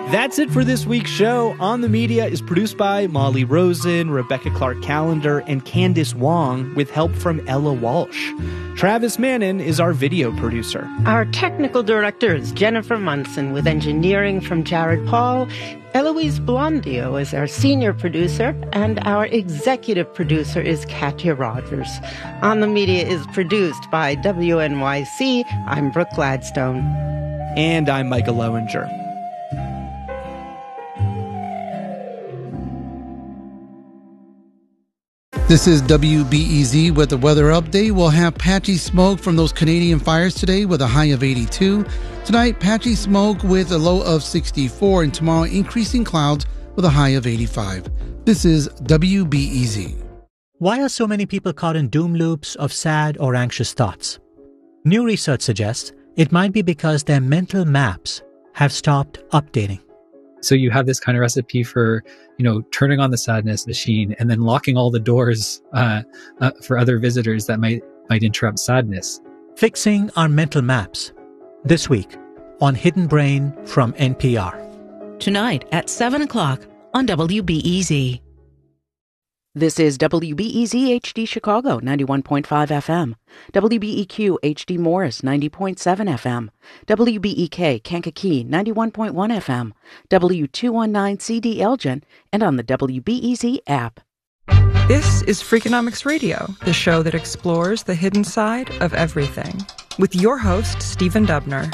That's it for this week's show. On the Media is produced by Molly Rosen, Rebecca Clark-Callender, and Candice Wong, with help from Ella Walsh. Travis Mannon is our video producer. Our technical director is Jennifer Munson, with engineering from Jared Paul. Eloise Blondio is our senior producer, and our executive producer is Katya Rogers. On the Media is produced by WNYC. I'm Brooke Gladstone. And I'm Micah Lowinger. This is WBEZ with the weather update. We'll have patchy smoke from those Canadian fires today with a high of 82. Tonight, patchy smoke with a low of 64. And tomorrow, increasing clouds with a high of 85. This is WBEZ. Why are so many people caught in doom loops of sad or anxious thoughts? New research suggests it might be because their mental maps have stopped updating. So you have this kind of recipe for, turning on the sadness machine and then locking all the doors for other visitors that might interrupt sadness. Fixing our mental maps. This week on Hidden Brain from NPR. Tonight at 7 o'clock on WBEZ. This is WBEZ HD Chicago, 91.5 FM. WBEQ HD Morris, 90.7 FM. WBEK Kankakee, 91.1 FM. W219 CD Elgin, and on the WBEZ app. This is Freakonomics Radio, the show that explores the hidden side of everything. With your host, Stephen Dubner.